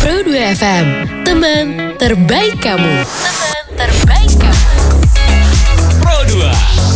Pro 2 FM, teman terbaik kamu. Teman terbaik kamu. Pro 2.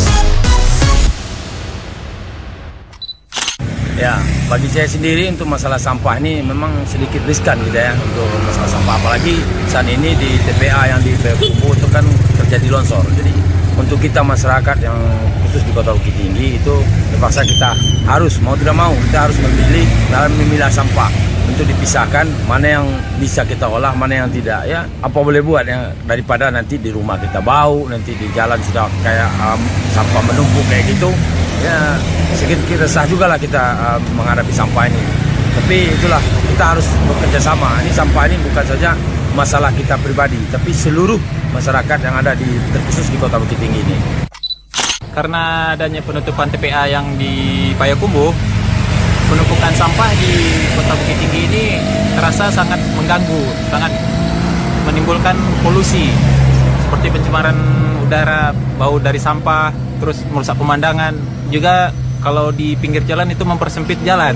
Ya, bagi saya sendiri untuk masalah sampah ini memang sedikit riskan gitu ya untuk masalah sampah. Apalagi saat ini di TPA yang di Payakumbuh itu kan terjadi longsor. Jadi untuk kita masyarakat yang khusus di Kota Bukit Tinggi itu terpaksa kita harus mau tidak mau kita harus memilih dalam memilah sampah untuk dipisahkan mana yang bisa kita olah, mana yang tidak ya. Apa boleh buat ya daripada nanti di rumah kita bau, nanti di jalan sudah kayak sampah menumpuk kayak gitu. Ya sedikit resah juga lah kita menghadapi sampah ini. Tapi itulah kita harus bekerja sama. Ini sampah ini bukan saja masalah kita pribadi, tapi seluruh masyarakat yang ada terkhusus di Kota Bukit Tinggi ini. Karena adanya penutupan TPA yang di Payakumbuh, penumpukan sampah di Kota Bukit Tinggi ini terasa sangat mengganggu, sangat menimbulkan polusi seperti pencemaran udara, bau dari sampah, terus merusak pemandangan. Juga kalau di pinggir jalan itu mempersempit jalan.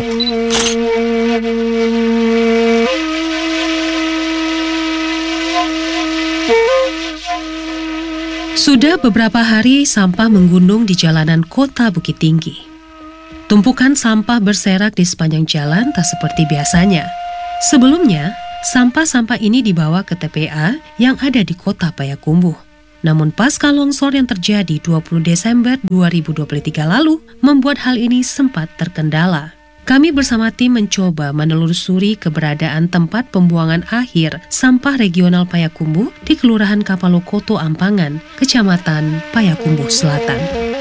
Sudah beberapa hari sampah menggunung di jalanan Kota Bukit Tinggi. Tumpukan sampah berserak di sepanjang jalan tak seperti biasanya. Sebelumnya, sampah-sampah ini dibawa ke TPA yang ada di Kota Payakumbuh. Namun pasca longsor yang terjadi 20 Desember 2023 lalu membuat hal ini sempat terkendala. Kami bersama tim mencoba menelusuri keberadaan tempat pembuangan akhir sampah regional Payakumbuh di Kelurahan Kapalokoto Ampangan, Kecamatan Payakumbuh Selatan.